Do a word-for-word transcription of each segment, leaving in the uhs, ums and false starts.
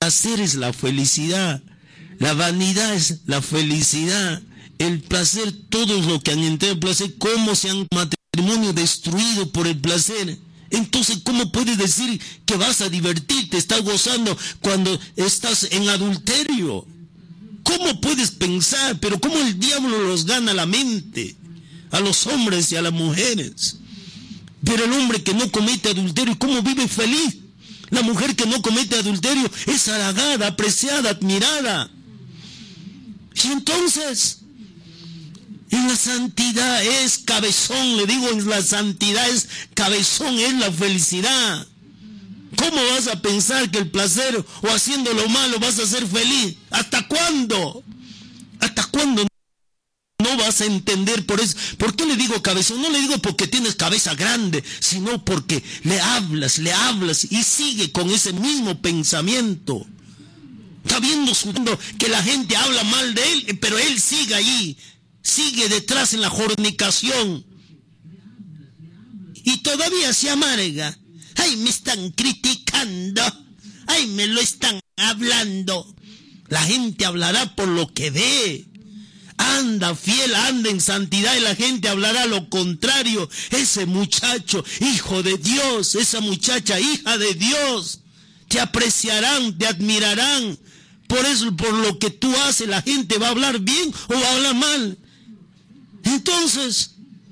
placer es la felicidad, la vanidad es la felicidad, el placer, todos los que han entrado en placer, cómo se han matrimonio destruido por el placer. Entonces, ¿cómo puedes decir que vas a divertirte, estás gozando cuando estás en adulterio? ¿Cómo puedes pensar? Pero ¿cómo el diablo los gana la mente? A los hombres y a las mujeres. Pero el hombre que no comete adulterio, ¿cómo vive feliz? La mujer que no comete adulterio es halagada, apreciada, admirada. Y entonces, en la santidad es cabezón, le digo, en la santidad es cabezón, es la felicidad. ¿Cómo vas a pensar que el placer o haciendo lo malo vas a ser feliz? ¿Hasta cuándo? ¿Hasta cuándo no vas a entender por eso? ¿Por qué le digo cabezón? No le digo porque tienes cabeza grande, sino porque le hablas, le hablas y sigue con ese mismo pensamiento. Está viendo que la gente habla mal de él, pero él sigue ahí, sigue detrás en la fornicación. Y todavía se amarga. Ay, me están criticando. Ay, me lo están hablando. La gente hablará por lo que ve. Anda fiel, anda en santidad y la gente hablará lo contrario. Ese muchacho, hijo de Dios, esa muchacha, hija de Dios, te apreciarán, te admirarán. Por eso, por lo que tú haces, la gente va a hablar bien o va a hablar mal. Entonces,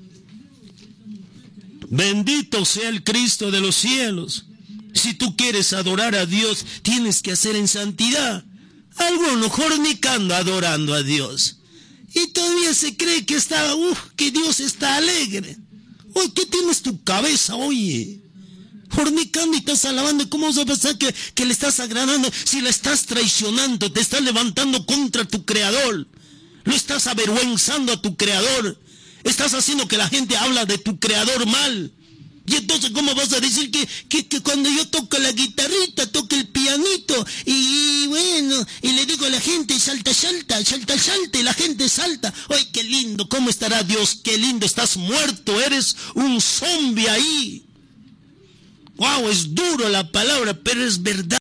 bendito sea el Cristo de los cielos. Si tú quieres adorar a Dios, tienes que hacer en santidad. Algunos fornicando, adorando a Dios. Y todavía se cree que está, uf, que Dios está alegre. Oye, ¿qué tienes tu cabeza, oye? Fornicando y estás alabando, ¿cómo vas a pensar que, que le estás agradando? Si le estás traicionando, te estás levantando contra tu Creador. Lo estás avergüenzando a tu Creador. Estás haciendo que la gente habla de tu Creador mal. Y entonces, ¿cómo vas a decir que, que, que cuando yo toco la guitarrita, toco el pianito, y, y bueno, y le digo a la gente, salta, salta, salta, salta, y la gente salta? ¡Ay, qué lindo! ¿Cómo estará Dios? ¡Qué lindo! Estás muerto, eres un zombie ahí. ¡Wow! Es duro la palabra, pero es verdad.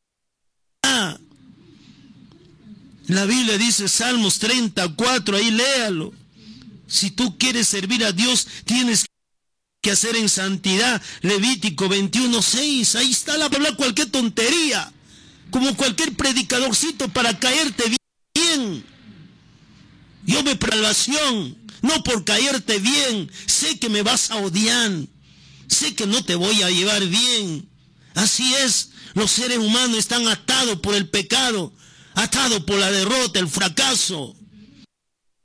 La Biblia dice, Salmos treinta y cuatro, ahí léalo. Si tú quieres servir a Dios, tienes que hacer en santidad. Levítico veintiuno, seis, ahí está la palabra, cualquier tontería, como cualquier predicadorcito para caerte bien. Yo me salvación, no por caerte bien, sé que me vas a odiar, sé que no te voy a llevar bien. Así es, los seres humanos están atados por el pecado, atados por la derrota, el fracaso.